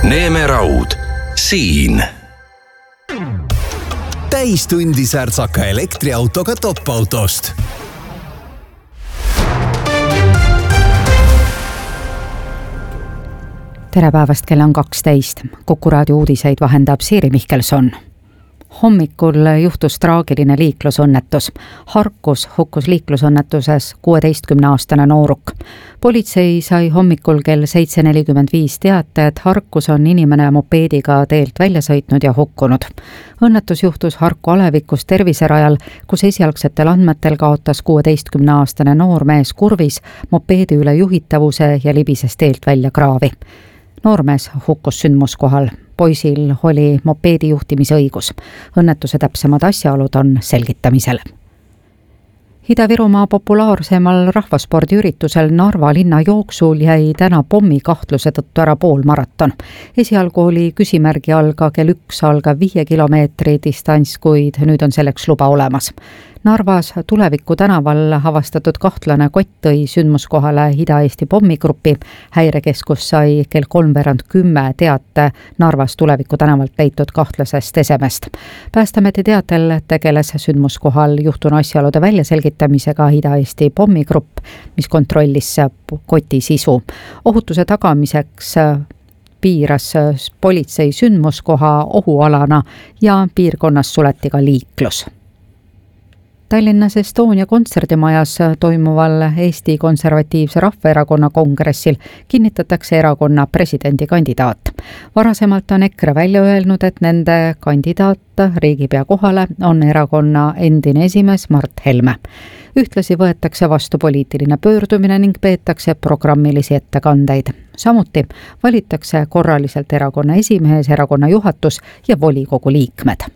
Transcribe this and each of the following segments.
Neeme Raud, siin. Täistundi särtsaka elektriautoga Top-autost. Tere päevast, kell on 12. Kuku raadio uudiseid vahendab Siiri Mihkelson. Hommikul juhtus traagiline liiklusõnnetus. Harkus hukkus liiklusõnnetuses 16-aastane nooruk. Politsei sai hommikul kell 7.45 teate, et Harkus on inimene mopeediga teelt välja sõitnud ja hukkunud. Õnnetus juhtus Harku alevikus terviserajal, kus esialgsetel andmetel kaotas 16-aastane noormees kurvis mopeedi üle juhitavuse ja libises teelt välja kraavi. Noormees hukkus sündmuskohal. Poisil oli mopeedi juhtimisõigus. Õnnetuse täpsemad asjaolud on selgitamisel. Ida-Virumaa populaarsemal rahvaspordiüritusel Narva linna jooksul jäi täna pommikahtluse tõttu ära poolmaraton. Esialgu oli küsimärgi all ka kell 1 algav 5 kilomeetri distants, kuid nüüd on selleks luba olemas. Narvas Tuleviku tänaval avastatud kahtlane kott tõi sündmuskohale Ida-Eesti pommigrupi. Häirekeskus sai kell 3:10 teate Narvas Tuleviku tänavalt leitud kahtlasest esemest. Päästeameti teatel tegeles sündmuskohal juhtunu asjaolude väljaselgitamisega Ida-Eesti pommigrupp, mis kontrollis koti sisu. Ohutuse tagamiseks piiras politsei sündmuskoha ohualana ja piirkonnas suleti ka liiklus. Tallinnas Estonia kontserdimajas toimuval Eesti Konservatiivse Rahvaerakonna kongressil kinnitatakse erakonna presidendikandidaat. Varasemalt on EKRE välja öelnud, et nende kandidaat riigipea kohale on erakonna endine esimees Mart Helme. Ühtlasi võetakse vastu poliitiline pöördumine ning peetakse programmilisi ettekandeid. Samuti valitakse korraliselt erakonna esimees, erakonna juhatus ja volikogu liikmed.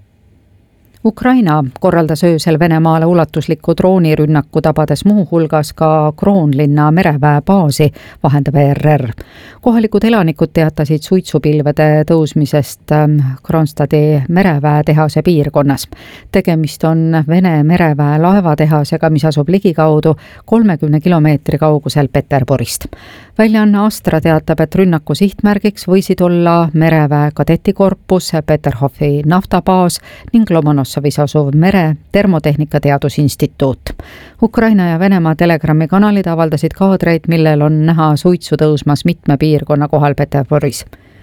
Ukraina korraldas öösel Venemaale ulatusliku droonirünnaku, tabades muu hulgas ka Kroonlinna mereväe baasi, vahendab ERR. Kohalikud elanikud teatasid suitsupilvede tõusmisest Kronstadi mereväe tehase piirkonnas. Tegemist on Vene mereväe laevatehasega, mis asub ligikaudu 30 kilomeetri kaugusel Peterburist. Väljaanne Astra teatab, et rünnaku sihtmärgiks võisid olla mereväe kadetikorpus, Peterhofi naftabaas ning Lomonossovis asuv mere termotehnika teadusinstituut. Ukraina ja Venemaa Telegrami kanalid avaldasid kaadreid, millel on näha suitsu tõusmas mitme piirkonna kohal Peterburis.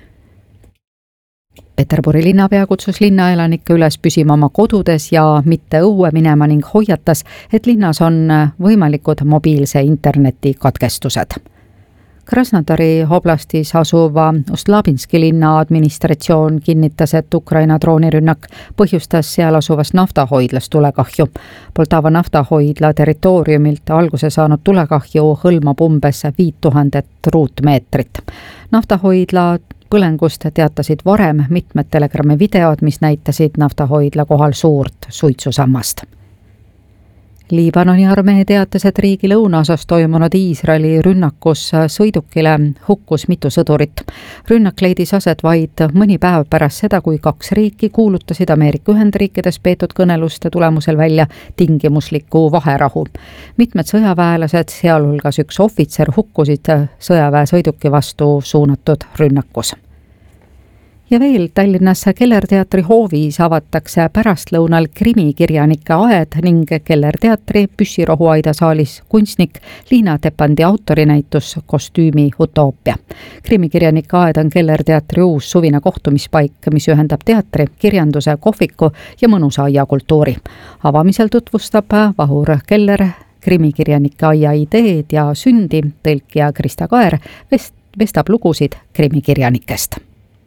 Peterburi linnapea kutsus linnaelanikke üles püsima oma kodudes ja mitte õue minema ning hoiatas, et linnas on võimalikud mobiilse interneti katkestused. Krasnodari oblastis asuva Ustlabinski linna administratsioon kinnitas, et Ukraina droonirünnak põhjustas seal asuvas naftahoidlas tulekahju. Poltava naftahoidla territooriumilt alguse saanud tulekahju hõlmab umbes 5000 ruutmeetrit. Naftahoidla põlengust teatasid varem mitmed Telegrami videod, mis näitasid naftahoidla kohal suurt suitsusammast. Liibanoni armee teatas, et riigi lõunaosas toimunud Iisraeli rünnakus sõidukile hukkus mitu sõdurit. Rünnak leidis aset vaid mõni päev pärast seda, kui 2 riiki kuulutasid Ameerika Ühendriikides peetud kõneluste tulemusel välja tingimusliku vaherahu. Mitmed sõjaväelased, sealhulgas 1 ohvitser, hukkusid sõjaväe sõiduki vastu suunatud rünnakus. Ja veel Tallinnas Kellerteatri hoovis avatakse pärastlõunal krimikirjanike aed ning Kellerteatri püssirohuaida saalis kunstnik Liina Tepandi autorinäitus Kostüümi utoopia. Krimikirjanike aed on Kellerteatri uus suvine kohtumispaik, mis ühendab teatri, kirjanduse, kohviku ja mõnusa aiakultuuri. Avamisel tutvustab Vahur Keller krimikirjanike aia ideed ja sündi, tõlkija Krista Kaer vestab lugusid krimikirjanikest.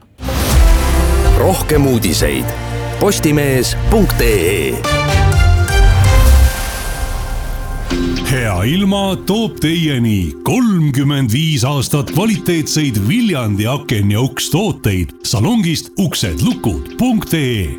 Rohkem uudiseid postimees.ee. Hea ilma toob teieni 35 aastat kvaliteetseid Viljandi aken ja uks tooteid salongist uksedlukud.ee.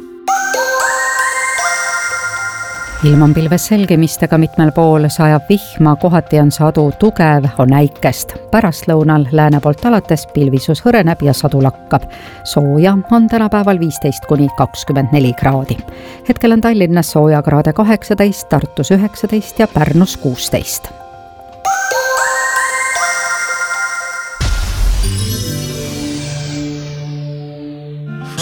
Ilm on pilves selgemistega mitmel pool, sajab vihma, kohati on sadu tugev, on äikest. Pärastlõunal lääne poolt alates pilvisus hõreneb ja sadu lakkab. Sooja on tänapäeval 15–24 kraadi. Hetkel on Tallinnas soojakraade 18, Tartus 19 ja Pärnus 16.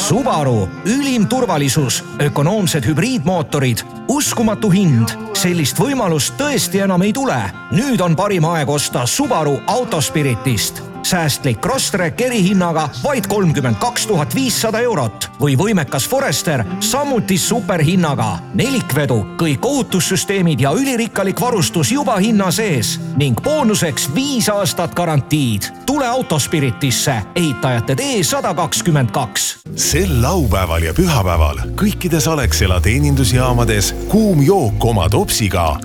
Subaru, ülim turvalisus, ökonoomsed hübriidmootorid, uskumatu hind. Sellist võimalust tõesti enam ei tule. Nüüd on parim aeg osta Subaru Autospiritist. Säästlik Crosstrek erihinnaga vaid 32 500 eurot või võimekas Forester samuti superhinnaga. Nelikvedu, kõik ohutussüsteemid ja ülirikkalik varustus juba hinna sees ning boonuseks 5 aastat garantiid. Tule Autospiritisse, ehitajate tee 122. Sel laupäeval ja pühapäeval kõikides Alexela teenindusjaamades kuum jook oma topsiga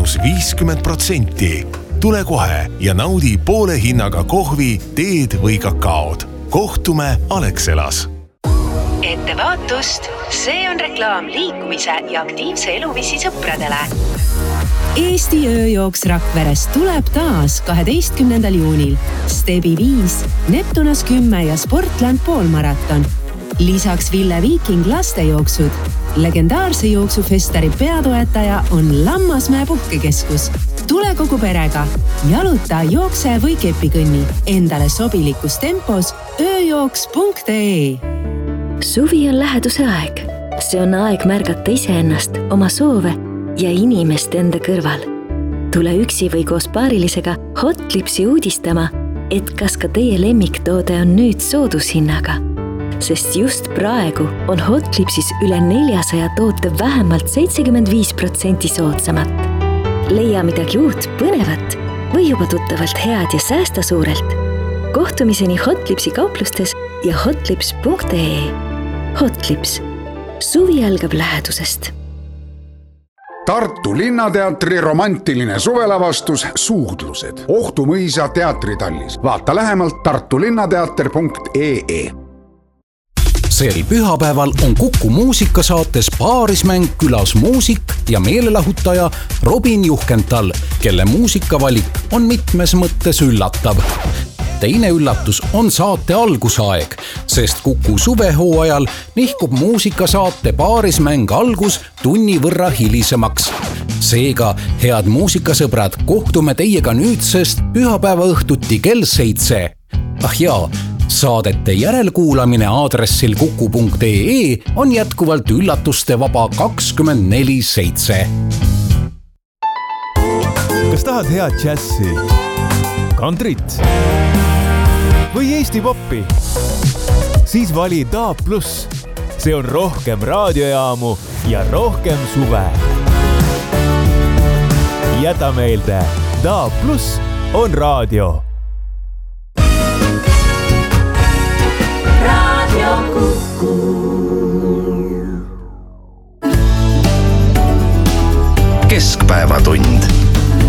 -50%. Tule kohe ja naudi poole hinnaga kohvi, teed või kakaod. Kohtume Alexelas. Ettevaatust, see on reklaam liikumise ja aktiivse eluviisi sõpradele. Eesti ööjooks Rakveres tuleb taas 12. juunil. Stebi 5, Neptunas 10 ja Sportland poolmaraton. Lisaks Ville Viiking lastejooksud. Legendaarse jooksufestari peatoetaja on Lammasmäe puhkekeskus. Tule kogu perega. Jaluta, jookse või kepikõnni. Endale sobilikus tempos ööjooks.ee. Suvi on läheduse aeg. See on aeg märgata iseennast, oma soove ja inimest enda kõrval. Tule üksi või koos paarilisega Hotlipsi uudistama, et kas ka teie lemmiktoode on nüüd soodushinnaga. Sest just praegu on Hotlipsis üle 400 toote vähemalt 75% soodsamat. Leia midagi uut, põnevat või juba tuttavalt head ja säästa suurelt. Kohtumiseni Hotlipsi kauplustes ja hotlips.ee. Hotlips. Suvi algab lähedusest. Tartu Linnateatri romantiline suvelavastus Suudlused. Ohtumõisa teatritallis. Vaata lähemalt tartulinnateater.ee. Sel pühapäeval on Kuku muusikasaates Paarismäng külas muusik ja meelelahutaja Robin Juhkental, kelle muusikavalik on mitmes mõttes üllatav. Teine üllatus on saate algusaeg, sest Kuku suvehooajal nihkub muusikasaate Paarismäng algus tunni võrra hilisemaks. Seega, head muusikasõbrad, kohtume teiega nüüdsest pühapäeva õhtuti kell 7. Ah jaa, saadete järelkuulamine aadressil kuku.ee on jätkuvalt üllatuste vaba 24/7. Kas tahad head džässi, kantrit või Eesti poppi? Siis vali DAB+. See on rohkem raadiojaamu ja rohkem suve. Jäta meelde, DAB+ on raadio. Keskpäevatund.